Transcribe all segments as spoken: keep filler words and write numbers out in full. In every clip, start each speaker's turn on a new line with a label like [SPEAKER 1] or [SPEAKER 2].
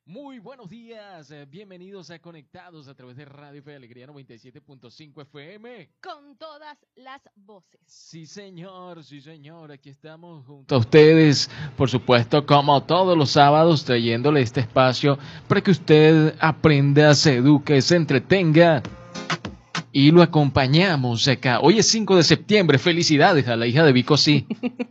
[SPEAKER 1] Muy buenos días, eh, bienvenidos a Conectados a través de Radio Fe y Alegría noventa y siete punto cinco F M.
[SPEAKER 2] Con todas las voces.
[SPEAKER 1] Sí señor, sí señor, aquí estamos junto a ustedes, por supuesto como todos los sábados, trayéndole este espacio para que usted aprenda, se eduque, se entretenga. Y lo acompañamos acá. Hoy es cinco de septiembre, felicidades a la hija de Vico, sí.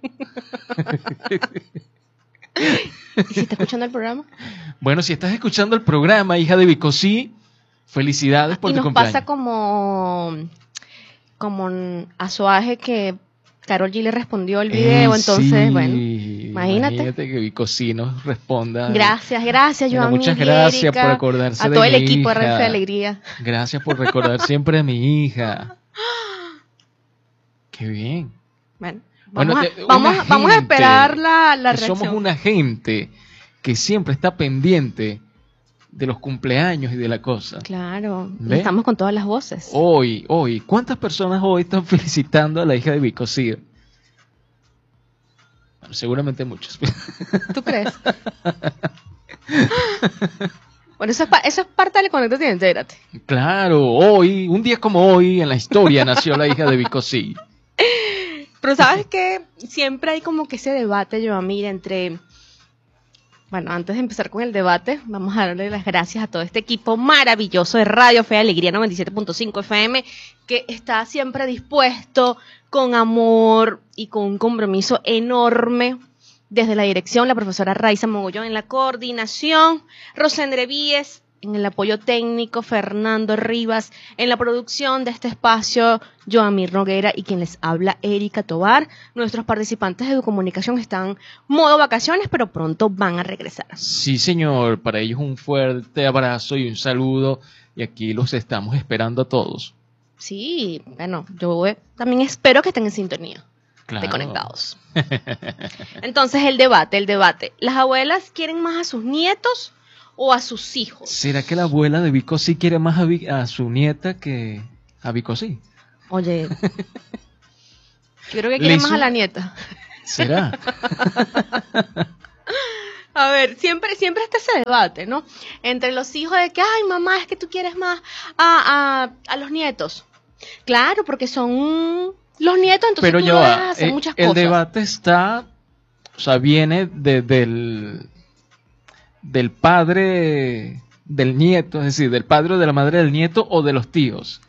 [SPEAKER 2] ¿Y si está escuchando el programa?
[SPEAKER 1] Bueno, si estás escuchando el programa, hija de Vicosí, felicidades por
[SPEAKER 2] y
[SPEAKER 1] tu
[SPEAKER 2] nos
[SPEAKER 1] cumpleaños.
[SPEAKER 2] pasa como, como a Soaje que Karol G le respondió el video,
[SPEAKER 1] Eh,
[SPEAKER 2] entonces,
[SPEAKER 1] sí,
[SPEAKER 2] bueno, imagínate.
[SPEAKER 1] Imagínate que Vicosí nos responda.
[SPEAKER 2] Gracias, gracias,
[SPEAKER 1] Bueno,
[SPEAKER 2] Joan
[SPEAKER 1] muchas
[SPEAKER 2] Miguel,
[SPEAKER 1] gracias
[SPEAKER 2] Erika,
[SPEAKER 1] por acordarse
[SPEAKER 2] a
[SPEAKER 1] de
[SPEAKER 2] todo el
[SPEAKER 1] mi
[SPEAKER 2] equipo de
[SPEAKER 1] hija.
[SPEAKER 2] Radio Fe y Alegría.
[SPEAKER 1] Gracias por recordar siempre a mi hija. Qué bien.
[SPEAKER 2] Bueno,
[SPEAKER 1] Bueno,
[SPEAKER 2] vamos,
[SPEAKER 1] de-
[SPEAKER 2] a, vamos,
[SPEAKER 1] una
[SPEAKER 2] a- vamos a
[SPEAKER 1] gente
[SPEAKER 2] esperar la, la
[SPEAKER 1] que
[SPEAKER 2] reacción.
[SPEAKER 1] Somos una gente que siempre está pendiente de los cumpleaños y de la cosa.
[SPEAKER 2] Claro, y
[SPEAKER 1] ¿Ve?
[SPEAKER 2] estamos con todas las voces.
[SPEAKER 1] Hoy, hoy, ¿cuántas personas hoy están felicitando a la hija de Vicosí? Bueno, seguramente muchos.
[SPEAKER 2] ¿Tú crees? Bueno, eso es, pa- eso es parte del Conectate y Entérate.
[SPEAKER 1] Claro, hoy, un día como hoy, en la historia nació la hija de Vicosí.
[SPEAKER 2] Pero sabes que siempre hay como que ese debate, yo mira, entre... Bueno, antes de empezar con el debate, vamos a darle las gracias a todo este equipo maravilloso de Radio Fe y Alegría noventa y siete punto cinco F M, que está siempre dispuesto, con amor y con un compromiso enorme, desde la dirección, la profesora Raiza Mogollón en la coordinación, Rosendre Víez en el apoyo técnico, Fernando Rivas en la producción de este espacio, Joamir Noguera y quien les habla, Erika Tobar. Nuestros participantes de comunicación están modo vacaciones, pero pronto van a regresar.
[SPEAKER 1] Sí, señor, para ellos un fuerte abrazo y un saludo, y aquí los estamos esperando a todos.
[SPEAKER 2] Sí, bueno, yo eh, también espero que estén en sintonía.
[SPEAKER 1] Claro.
[SPEAKER 2] De Conectados. Entonces, el debate, el debate. ¿Las abuelas quieren más a sus nietos o a sus hijos?
[SPEAKER 1] ¿Será que la abuela de Vicosí quiere más a, Vi- a su nieta que a Vicosí?
[SPEAKER 2] Oye, yo creo que
[SPEAKER 1] Le
[SPEAKER 2] quiere
[SPEAKER 1] hizo-
[SPEAKER 2] más a la nieta.
[SPEAKER 1] ¿Será?
[SPEAKER 2] A ver, siempre, siempre está ese debate, ¿no? Entre los hijos de que, ay, mamá, es que tú quieres más a, a, a los nietos. Claro, porque son los nietos, entonces
[SPEAKER 1] Pero
[SPEAKER 2] tú
[SPEAKER 1] ya
[SPEAKER 2] no dejas
[SPEAKER 1] va,
[SPEAKER 2] hacer
[SPEAKER 1] eh,
[SPEAKER 2] muchas
[SPEAKER 1] el
[SPEAKER 2] cosas.
[SPEAKER 1] debate está, o sea, viene de- del, del padre del nieto, es decir, del padre o de la madre del nieto o de los tíos.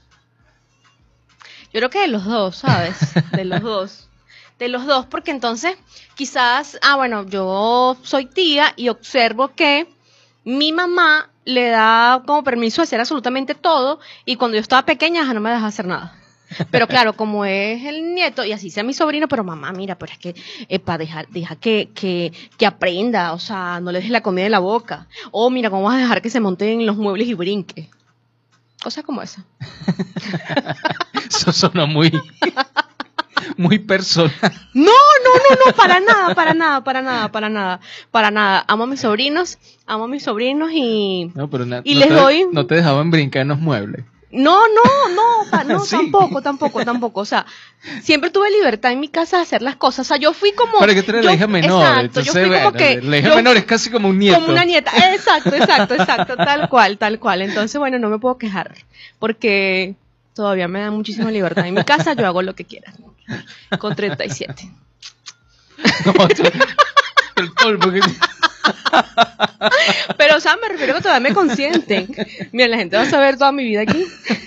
[SPEAKER 2] Yo creo que de los dos, ¿sabes? De los dos. De los dos, porque entonces quizás, ah, bueno, yo soy tía y observo que mi mamá le da como permiso de hacer absolutamente todo y cuando yo estaba pequeña ya no me deja hacer nada. Pero claro, como es el nieto y así sea mi sobrino, pero mamá, mira, pero es que para dejar, deja que, que, que aprenda, o sea, no le dejes la comida en la boca. O mira, ¿cómo vas a dejar que se monte en los muebles y brinque? Cosas como esa.
[SPEAKER 1] Eso sonó muy, muy personal.
[SPEAKER 2] No, no, no, no, para nada, para nada, para nada, para nada, para nada. Amo a mis sobrinos, amo a mis sobrinos y...
[SPEAKER 1] No, pero na-
[SPEAKER 2] Y
[SPEAKER 1] no
[SPEAKER 2] les
[SPEAKER 1] te,
[SPEAKER 2] doy-
[SPEAKER 1] no te dejaban brincar en los muebles.
[SPEAKER 2] No, no, no, pa- no,
[SPEAKER 1] Sí.
[SPEAKER 2] tampoco, tampoco, tampoco. O sea, siempre tuve libertad en mi casa de hacer las cosas. O sea, yo fui como...
[SPEAKER 1] Pero que tú eres
[SPEAKER 2] yo-
[SPEAKER 1] la hija menor,
[SPEAKER 2] Exacto,
[SPEAKER 1] entonces,
[SPEAKER 2] yo fui como
[SPEAKER 1] bueno,
[SPEAKER 2] que...
[SPEAKER 1] la hija
[SPEAKER 2] yo-
[SPEAKER 1] menor es casi como un nieto.
[SPEAKER 2] Como una nieta, exacto, exacto, exacto, tal cual, tal cual. Entonces, bueno, no me puedo quejar, porque todavía me da muchísima libertad. En mi casa yo hago lo que quiera, con treinta y siete.
[SPEAKER 1] No, tú- el polvo que-
[SPEAKER 2] Pero, o sea, me refiero a que todavía me consienten. Mira, la gente va a saber toda mi vida aquí.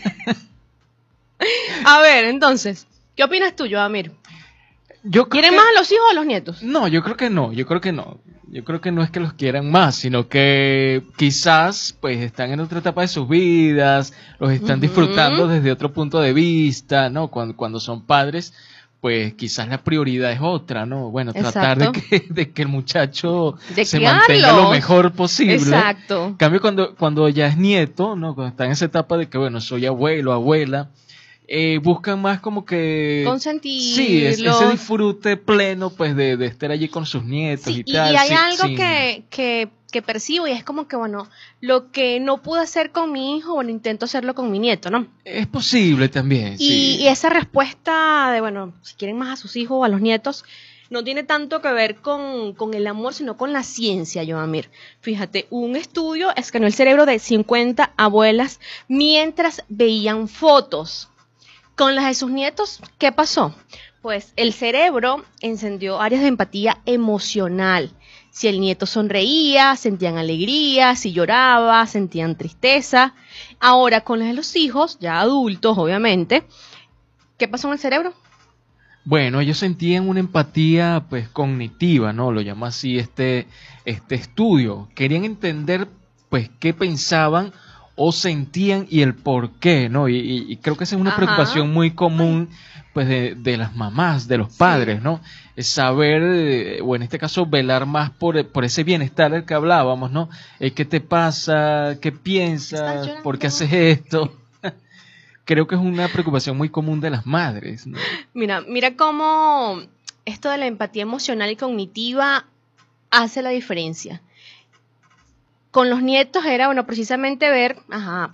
[SPEAKER 2] A ver, entonces, ¿qué opinas tú, Joamir?
[SPEAKER 1] Yo creo
[SPEAKER 2] ¿Quieren
[SPEAKER 1] que-
[SPEAKER 2] más a los hijos o a los nietos?
[SPEAKER 1] No, yo creo que no, yo creo que no. Yo creo que no es que los quieran más, sino que quizás pues están en otra etapa de sus vidas, los están
[SPEAKER 2] Ujú.
[SPEAKER 1] disfrutando desde otro punto de vista, ¿no? Cuando, cuando son padres, pues quizás la prioridad es otra, ¿no? Bueno, tratar de
[SPEAKER 2] Exacto.
[SPEAKER 1] que, de que el muchacho
[SPEAKER 2] De
[SPEAKER 1] se
[SPEAKER 2] criarlos.
[SPEAKER 1] mantenga lo mejor posible.
[SPEAKER 2] Exacto.
[SPEAKER 1] En cambio, cuando, cuando ya es nieto, ¿no? Cuando está en esa etapa de que, bueno, soy abuelo, abuela, eh, buscan más como que...
[SPEAKER 2] Consentirlos.
[SPEAKER 1] Sí, es- ese disfrute pleno, pues, de, de estar allí con sus nietos
[SPEAKER 2] Sí,
[SPEAKER 1] y
[SPEAKER 2] y,
[SPEAKER 1] tal.
[SPEAKER 2] y hay
[SPEAKER 1] sí,
[SPEAKER 2] algo
[SPEAKER 1] sí.
[SPEAKER 2] que, que, que percibo y es como que, bueno, lo que no pude hacer con mi hijo, bueno, intento hacerlo con mi nieto, ¿no?
[SPEAKER 1] Es posible también,
[SPEAKER 2] Y,
[SPEAKER 1] sí.
[SPEAKER 2] y esa respuesta de, bueno, si quieren más a sus hijos o a los nietos, no tiene tanto que ver con, con el amor, sino con la ciencia, Joamir. Fíjate, un estudio escaneó el cerebro de cincuenta abuelas mientras veían fotos. Con las de sus nietos, ¿qué pasó? Pues el cerebro encendió áreas de empatía emocional. Si el nieto sonreía, sentían alegría, si lloraba, sentían tristeza. Ahora, con las de los hijos, ya adultos, obviamente, ¿qué pasó en el cerebro?
[SPEAKER 1] Bueno, ellos sentían una empatía pues cognitiva, ¿no? Lo llama así este, este estudio. Querían entender pues qué pensaban o sentían y el por qué, ¿no? Y, y, y creo que esa es una
[SPEAKER 2] Ajá.
[SPEAKER 1] preocupación muy común pues de, de las mamás, de los padres,
[SPEAKER 2] Sí.
[SPEAKER 1] ¿no? Es saber, eh, o en este caso, velar más por, por ese bienestar del que hablábamos, ¿no? Eh, ¿Qué te pasa? ¿Qué
[SPEAKER 2] ¿Estás
[SPEAKER 1] piensas?
[SPEAKER 2] llorando?
[SPEAKER 1] ¿Por qué haces esto? Creo que es una preocupación muy común de las madres, ¿no?
[SPEAKER 2] Mira, mira cómo esto de la empatía emocional y cognitiva hace la diferencia. Con los nietos era, bueno, precisamente ver, ajá,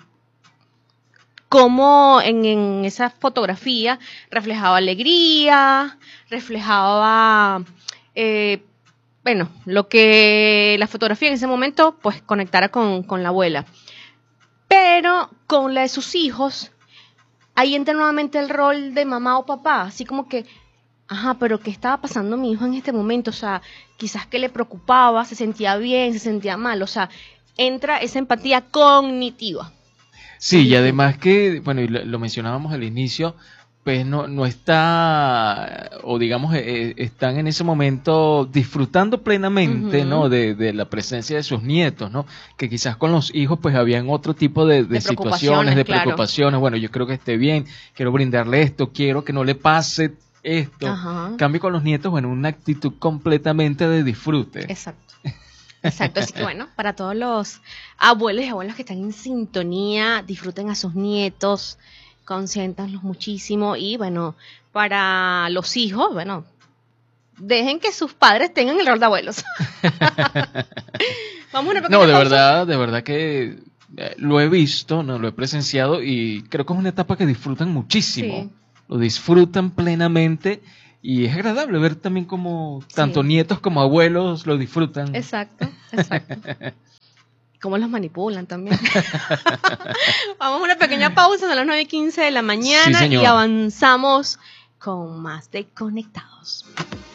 [SPEAKER 2] cómo en, en esa fotografía reflejaba alegría, reflejaba, eh, bueno, lo que la fotografía en ese momento, pues, conectara con, con la abuela. Pero con la de sus hijos, ahí entra nuevamente el rol de mamá o papá, así como que, ajá, pero ¿qué estaba pasando mi hijo en este momento? O sea, quizás que le preocupaba, se sentía bien, se sentía mal, o sea, entra esa empatía cognitiva.
[SPEAKER 1] Sí, y además que, bueno, y lo, lo mencionábamos al inicio, pues no, no está, o digamos, eh, están en ese momento disfrutando plenamente,
[SPEAKER 2] Ujú.
[SPEAKER 1] ¿no? De, de la presencia de sus nietos, ¿no? Que quizás con los hijos, pues habían otro tipo de, de
[SPEAKER 2] De
[SPEAKER 1] situaciones, de
[SPEAKER 2] preocupaciones, claro.
[SPEAKER 1] preocupaciones. Bueno, yo creo que esté bien, quiero brindarle esto, quiero que no le pase esto.
[SPEAKER 2] Ajá.
[SPEAKER 1] Cambio con los nietos, bueno, una actitud completamente de disfrute.
[SPEAKER 2] Exacto. Exacto, así que bueno, para todos los abuelos y abuelas que están en sintonía, disfruten a sus nietos, consiéntanlos muchísimo y bueno, para los hijos, bueno, dejen que sus padres tengan el rol de abuelos. Vamos a una pequeña
[SPEAKER 1] No, de
[SPEAKER 2] pausa.
[SPEAKER 1] verdad, de verdad que eh, lo he visto, no lo he presenciado y creo que es una etapa que disfrutan muchísimo.
[SPEAKER 2] Sí.
[SPEAKER 1] Lo disfrutan plenamente y es agradable ver también como tanto
[SPEAKER 2] Sí.
[SPEAKER 1] nietos como abuelos lo disfrutan.
[SPEAKER 2] Exacto, exacto. Cómo los manipulan también. Vamos a una pequeña pausa, son las nueve y quince de la mañana
[SPEAKER 1] Sí, señor.
[SPEAKER 2] y avanzamos con más de Conectados.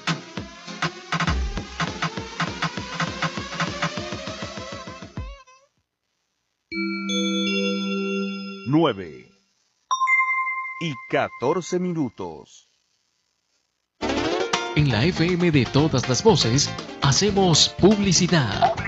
[SPEAKER 3] nueve y catorce minutos.
[SPEAKER 1] En la F M de todas las voces hacemos publicidad.